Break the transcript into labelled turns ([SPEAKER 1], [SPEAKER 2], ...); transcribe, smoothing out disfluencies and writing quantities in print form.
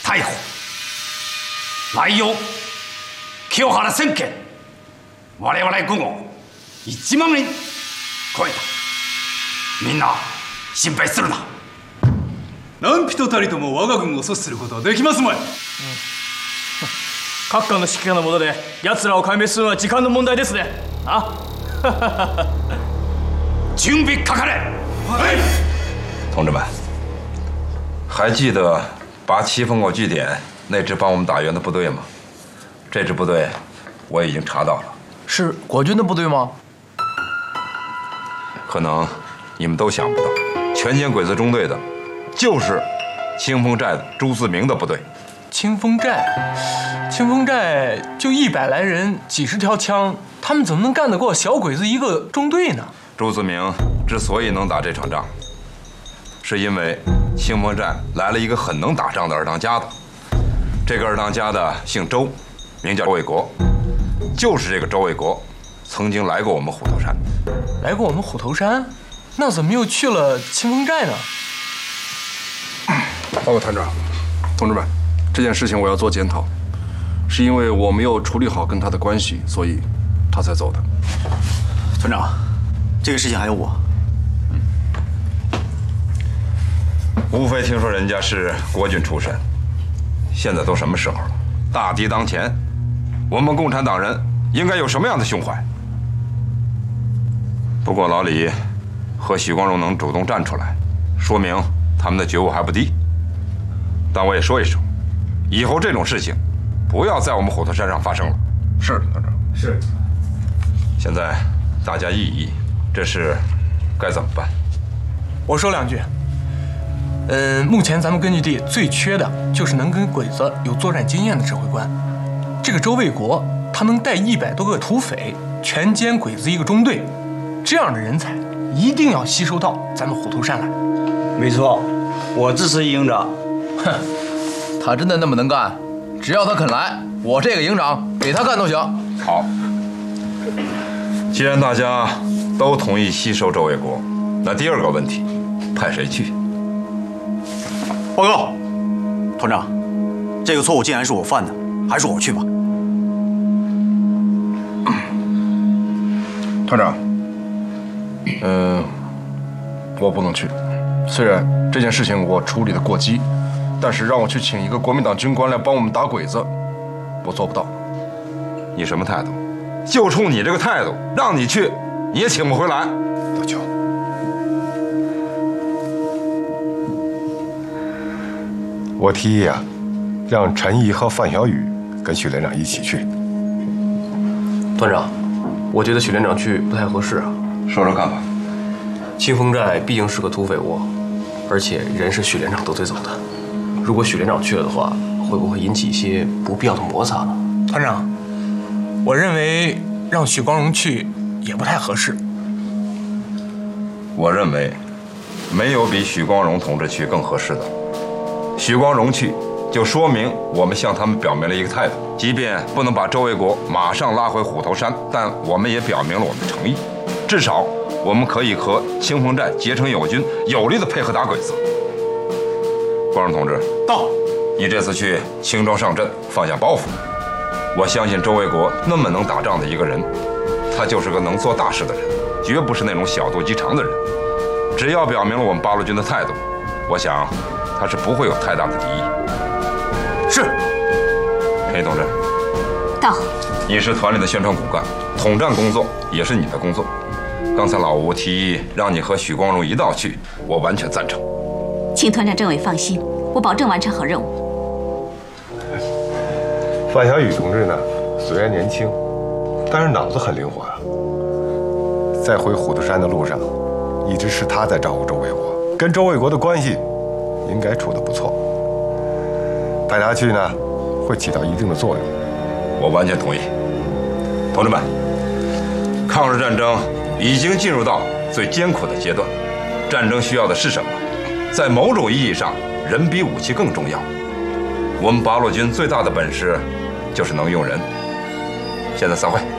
[SPEAKER 1] 逮捕内容清原千件我々軍を1万人超えた。みんな心配するな。
[SPEAKER 2] 何人たりとも我が軍を阻止することはできますまい。
[SPEAKER 3] 閣下の指揮下の下で奴らを壊滅するのは時間の問題ですね。啊，
[SPEAKER 1] 準備かかれ。
[SPEAKER 2] 哎，
[SPEAKER 4] 同志们，还记得拔七峰口据点那支帮我们打援的部队吗？这支部队我已经查到了。
[SPEAKER 5] 是国军的部队吗？
[SPEAKER 4] 可能你们都想不到，全歼鬼子中队的，就是清风寨的朱自明的部队。
[SPEAKER 5] 清风寨就100来人，几十条枪，他们怎么能干得过小鬼子一个中队呢？
[SPEAKER 4] 朱自明之所以能打这场仗，是因为清风寨来了一个很能打仗的二当家的。这个二当家的姓周，名叫周卫国，就是这个周卫国曾经来过我们虎头山。
[SPEAKER 5] 来过我们虎头山？那怎么又去了清风寨呢？
[SPEAKER 6] 报告团长，同志们，这件事情我要做检讨，是因为我没有处理好跟他的关系，所以他才走的。
[SPEAKER 7] 团长，这个事情还有我。
[SPEAKER 4] 无非听说人家是国军出身，现在都什么时候了？大敌当前，我们共产党人应该有什么样的胸怀？不过老李和许光荣能主动站出来，说明他们的觉悟还不低。但我也说一声，以后这种事情不要在我们虎头山上发生了。
[SPEAKER 6] 是，团长。
[SPEAKER 2] 是。
[SPEAKER 4] 现在大家议一议，这事该怎么办？
[SPEAKER 5] 我说两句。目前咱们根据地最缺的就是能跟鬼子有作战经验的指挥官。这个周卫国，他能带100多个土匪全歼鬼子一个中队，这样的人才一定要吸收到咱们虎头山来。
[SPEAKER 7] 没错，我支持营长。
[SPEAKER 5] 哼，
[SPEAKER 8] 他真的那么能干？只要他肯来，我这个营长给他干都行。
[SPEAKER 4] 好，既然大家都同意吸收周卫国，那第二个问题，派谁去？
[SPEAKER 7] 报告，团长，这个错误既然是我犯的，还是我去吧。
[SPEAKER 6] 团长，我不能去。虽然这件事情我处理的过激，但是让我去请一个国民党军官来帮我们打鬼子，我做不到。
[SPEAKER 4] 你什么态度？就冲你这个态度，让你去，你也请不回来。
[SPEAKER 6] 老邱，
[SPEAKER 9] 我提议啊，让陈毅和范小雨跟许连长一起去。
[SPEAKER 5] 团长，我觉得许连长去不太合适啊。
[SPEAKER 4] 说说看法。
[SPEAKER 5] 清风寨毕竟是个土匪窝，而且人是许连长得罪走的。如果许连长去了的话，会不会引起一些不必要的摩擦呢？团长，我认为让许光荣去也不太合适。
[SPEAKER 4] 我认为，没有比许光荣同志去更合适的。许光荣去，就说明我们向他们表明了一个态度，即便不能把周卫国马上拉回虎头山，但我们也表明了我们的诚意。至少我们可以和清风寨结成友军，有力的配合打鬼子。光荣同志，
[SPEAKER 7] 到。
[SPEAKER 4] 你这次去轻装上阵，放下包袱。我相信周卫国那么能打仗的一个人，他就是个能做大事的人，绝不是那种小肚鸡肠的人。只要表明了我们八路军的态度，我想他是不会有太大的敌意。
[SPEAKER 7] 是。
[SPEAKER 4] 陈毅同志，
[SPEAKER 10] 到。
[SPEAKER 4] 你是团里的宣传骨干，统战工作也是你的工作。刚才老吴提议让你和许光荣一道去，我完全赞成。
[SPEAKER 10] 请团长政委放心，我保证完成好任务。
[SPEAKER 9] 范小雨同志呢，虽然年轻，但是脑子很灵活啊。在回虎头山的路上，一直是他在照顾周卫国，跟周卫国的关系应该处得不错。派他去呢，会起到一定的作用。
[SPEAKER 4] 我完全同意。同志们，抗日战争已经进入到最艰苦的阶段，战争需要的是什么？在某种意义上，人比武器更重要。我们八路军最大的本事就是能用人。现在散会。